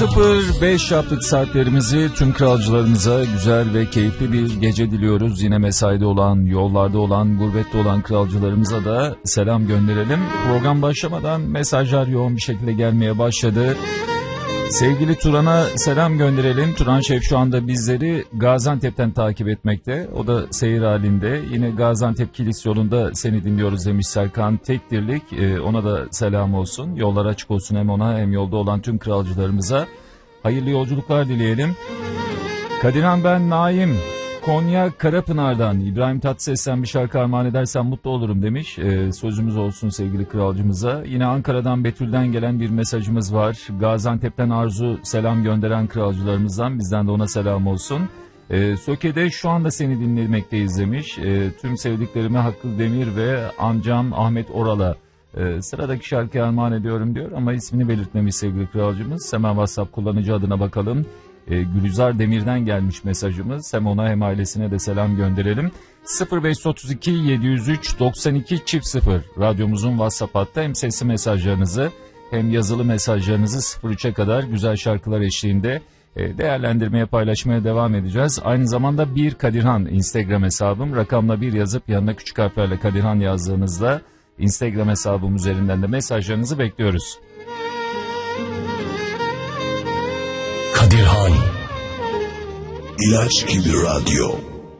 00.05 yaptık saatlerimizi. Tüm kralcılarımıza güzel ve keyifli bir gece diliyoruz. Yine mesaide olan, yollarda olan, gurbette olan kralcılarımıza da selam gönderelim. Program başlamadan mesajlar yoğun bir şekilde gelmeye başladı. Sevgili Turan'a selam gönderelim. Turan Şef şu anda bizleri Gaziantep'ten takip etmekte. O da seyir halinde. Yine Gaziantep Kilis yolunda seni dinliyoruz demiş Serkan Tekdirlik. Ona da selam olsun. Yollar açık olsun hem ona hem yolda olan tüm kralcılarımıza. Hayırlı yolculuklar dileyelim. Kadirhan ben Naim. Konya Karapınar'dan İbrahim Tatlıses'ten bir şarkı armağan edersen mutlu olurum demiş. Sözümüz olsun sevgili kralcımıza. Yine Ankara'dan Betül'den gelen bir mesajımız var. Gaziantep'ten Arzu selam gönderen kralcılarımızdan, bizden de ona selam olsun. Söke'de şu anda seni dinlemekteyiz demiş. Tüm sevdiklerime Hakkı Demir ve amcam Ahmet Oral'a sıradaki şarkıyı armağan ediyorum diyor ama ismini belirtmemiş sevgili kralcımız. Hemen WhatsApp kullanıcı adına bakalım. Gülizar Demir'den gelmiş mesajımız. Hem ona hem ailesine de selam gönderelim. 0532 703 92 0 radyomuzun WhatsApp hattı. Hem sesli mesajlarınızı hem yazılı mesajlarınızı 03'e kadar güzel şarkılar eşliğinde değerlendirmeye, paylaşmaya devam edeceğiz. Aynı zamanda bir Kadirhan Instagram hesabım. Rakamla bir yazıp yanına küçük harflerle Kadirhan yazdığınızda Instagram hesabım üzerinden de mesajlarınızı bekliyoruz. Kadirhan İlaç gibi radyo.